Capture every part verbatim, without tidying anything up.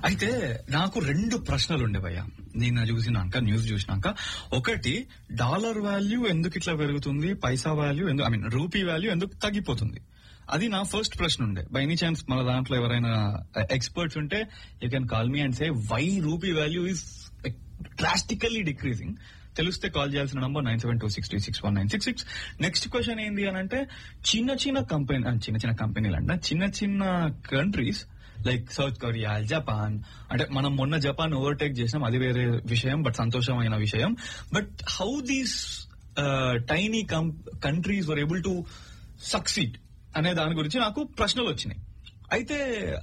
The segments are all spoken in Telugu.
అయితే నాకు రెండు ప్రశ్నలు ఉండే భయ్య నేను చూసినాక న్యూస్ చూసినాక. ఒకటి, డాలర్ వాల్యూ ఎందుకు ఇట్లా పెరుగుతుంది, పైసా వాల్యూ ఎందుకు, ఐ మీన్ రూపీ వాల్యూ ఎందుకు తగ్గిపోతుంది, అది నా ఫస్ట్ ప్రశ్న ఉండే. బై ఎనీ ఛాన్స్ మన దాంట్లో ఎవరైనా ఎక్స్పర్ట్స్ ఉంటే you can call me and say why rupee value is drastically decreasing. తెలిస్తే కాల్ చేయాల్సిన number nine seven two six three six one nine six six. Next question ఏంది అని అంటే, చిన్న చిన్న కంపెనీ చిన్న చిన్న కంపెనీలు అంటే చిన్న చిన్న countries like south Korea, Japan, అంటే మనం మొన్న జపాన్ ఓవర్టేక్ చేసినాం, అది వేరే విషయం, బట్ సంతోషమైన విషయం. But how these tiny countries were able to succeed అనే దాని గురించి నాకు ప్రశ్నలు వచ్చినాయి. అయితే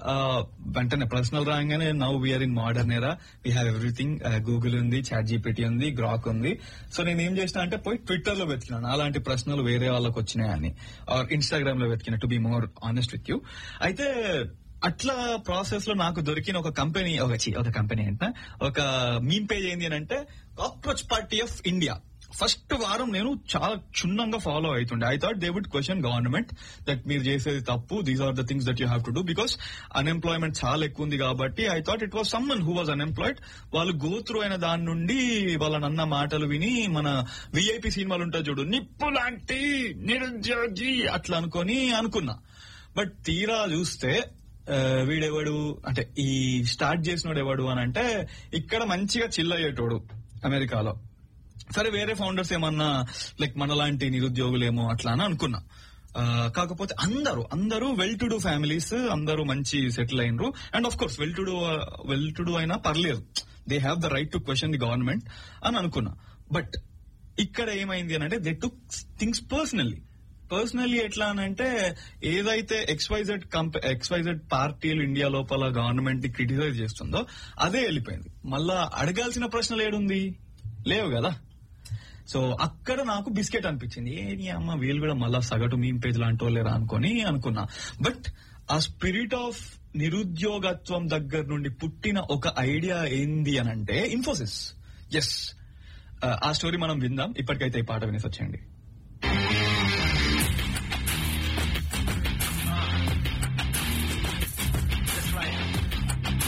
వెంటనే ప్రశ్నలు రాగానే నౌ వీఆర్ ఇన్ మోడర్న్ ఎరా, వీ హ్యావ్ ఎవ్రీథింగ్, గూగుల్ ఉంది, చాట్ జీపీటీ ఉంది, గ్రాక్ ఉంది. సో నేను ఏం చేసిన అంటే పోయి ట్విట్టర్ లో వెతికినాను అలాంటి ప్రశ్నలు వేరే వాళ్ళకి వచ్చినాయని, ఆర్ ఇన్స్టాగ్రామ్ లో వెతికిన, to be more honest with you. అయితే అట్లా ప్రాసెస్ లో నాకు దొరికిన ఒక కంపెనీ, ఒక ఒక కంపెనీ అంటే ఒక మీమ్ పేజ్ ఏంది అని అంటే cockroach party of India. First వారం నేను చాలా క్షుణ్ణంగా ఫాలో అవుతుండే. I thought they would question government that మీరు చేసేది తప్పు, these are the things that you have to do, because unemployment చాలా ఎక్కువ ఉంది కాబట్టి. I thought it was someone who was unemployed, వాళ్ళు గో త్రూ అయిన దాని నుండి వాళ్ళనన్న మాటలు విని, మన విఐపి సినిమాలు ఉంటాయి చూడు, నిప్పు లాంటి నిరుద్యోగి అట్లా అనుకొని అనుకున్నా. బట్ తీరా చూస్తే వీడెవడు అంటే ఈ స్టార్ట్ చేసినోడు ఎవడు అని అంటే ఇక్కడ మంచిగా చిల్ అయ్యేటోడు అమెరికాలో. సరే వేరే ఫౌండర్స్ ఏమన్నా లైక్ మనలాంటి నిరుద్యోగులేమో అట్లా అని అనుకున్నా. కాకపోతే అందరూ అందరూ వెల్ టు డూ ఫ్యామిలీస్, అందరూ మంచి settle అయినరు. And of course well to do well to do అయినా పర్లేదు, they have the right to question the government అని అనుకున్నా. బట్ ఇక్కడ ఏమైంది అని అంటే they took things personally. Personally ఎట్లా అని అంటే ఏదైతే ఎక్స్వైజెడ్ కంపె ఎక్స్వైజెడ్ పార్టీలు ఇండియా లోపల గవర్నమెంట్ ని క్రిటిసైజ్ చేస్తుందో అదే వెళ్ళిపోయింది. మళ్ళా అడగాల్సిన ప్రశ్నలు ఏడుంది, లేవు కదా. సో అక్కడ నాకు బిస్కెట్ అనిపించింది, ఏ అమ్మ వీళ్ళు కూడా మళ్ళా సగటు మీమ్ పేజ్ లాంటి వాళ్ళేరా అనుకుని అనుకున్నా. బట్ ఆ స్పిరిట్ ఆఫ్ నిరుద్యోగత్వం దగ్గర నుండి పుట్టిన ఒక ఐడియా ఏంది అని అంటే ఇన్ఫోసిస్. ఎస్, ఆ స్టోరీ మనం విందాం. ఇప్పటికైతే ఈ పాట వినేసి వచ్చేయండి.